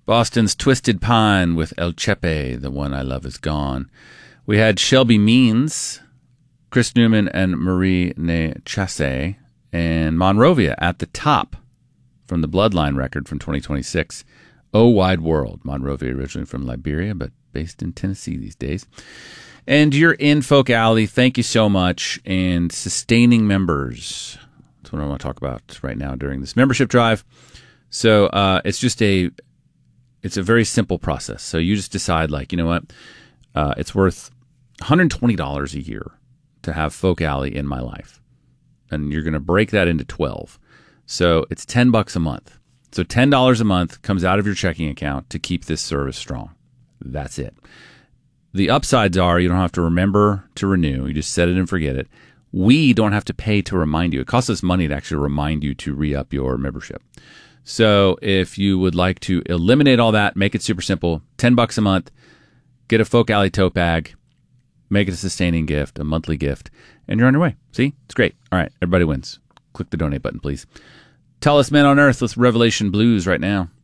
Boston's Twisted Pine with El Chepe, The One I Love Is Gone. We had Shelby Means, Chris Newman, and Marie Ne Chasse, and Monrovia at the top from the Bloodline record from 2026. Oh Wide World. Monrovia originally from Liberia, but based in Tennessee these days. And you're in Folk Alley. Thank you so much. And sustaining members. That's what I want to talk about right now during this membership drive. So it's a very simple process. So you just decide, like, you know what? It's worth $120 a year to have Folk Alley in my life. And you're going to break that into 12. So it's $10 a month. So $10 a month comes out of your checking account to keep this service strong. That's it. The upsides are you don't have to remember to renew. You just set it and forget it. We don't have to pay to remind you. It costs us money to actually remind you to re-up your membership. So if you would like to eliminate all that, make it super simple, $10 a month, get a Folk Alley tote bag, make it a sustaining gift, a monthly gift, and you're on your way. See? It's great. All right, everybody wins. Click the donate button, please. Tallest Man on Earth with Revelation Blues right now.